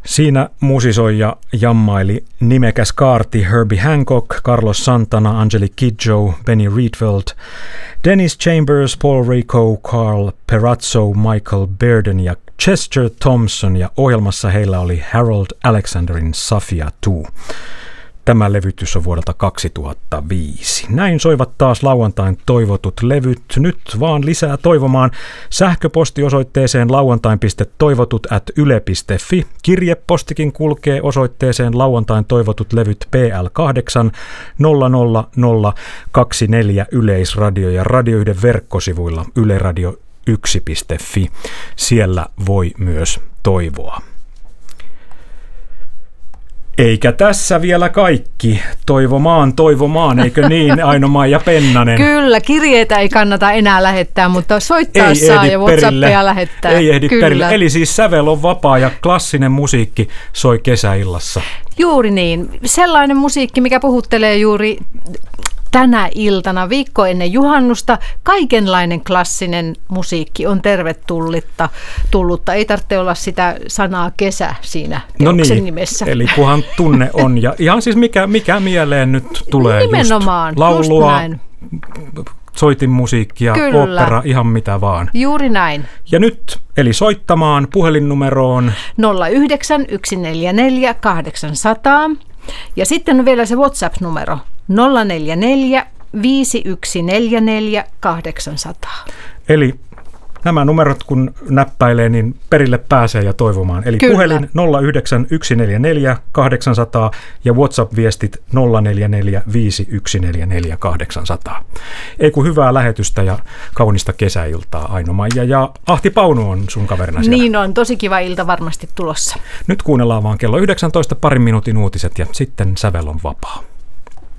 Siinä musisoi ja jammaili nimekäs kaarti Herbie Hancock, Carlos Santana, Angelique Kidjo, Benny Rietveld, Dennis Chambers, Paul Rico, Carl Perazzo, Michael Bearden ja Chester Thompson, ja ohjelmassa heillä oli Harold Alexanderin Safia 2. Tämä levytys on vuodelta 2005. Näin soivat taas lauantain toivotut levyt. Nyt vaan lisää toivomaan sähköpostiosoitteeseen lauantain.toivotut@yle.fi. Kirjepostikin kulkee osoitteeseen lauantain toivotut levyt PL8 00024 Yleisradio ja Radio 1 verkkosivuilla yleradio1.fi. Siellä voi myös toivoa. Eikä tässä vielä kaikki. Toivomaan, eikö niin, Aino-Maija Pennanen? Kyllä, kirjeitä ei kannata enää lähettää, mutta soittaa ei saa ja WhatsAppia lähettää. Ei ehdi perille. Eli siis sävel on vapaa ja klassinen musiikki soi kesäillassa. Juuri niin. Sellainen musiikki, mikä puhuttelee juuri tänä iltana, viikko ennen juhannusta. Kaikenlainen klassinen musiikki on tervetullutta. Ei tarvitse olla sitä sanaa kesä siinä teoksen nimessä. Eli kunhan tunne on. Ja ihan siis mikä mieleen nyt tulee? Nimenomaan, just laulua, just näin. Soitinmusiikkia, opera, ihan mitä vaan. Juuri näin. Ja nyt, eli soittamaan puhelinnumeroon 09 144 800. Ja sitten on vielä se WhatsApp-numero 044 5144 800. Eli nämä numerot kun näppäilee, niin perille pääsee ja toivomaan. Eli Kyllä. Puhelin 09 144 800 ja WhatsApp-viestit 044 5144 800. Ei kun hyvää lähetystä ja kaunista kesäiltaa, Aino-Maija. Ja Ahti Paunu on sun kaverina siellä. Niin on, tosi kiva ilta varmasti tulossa. Nyt kuunnellaan vaan kello 19 parin minuutin uutiset ja sitten sävel on vapaa.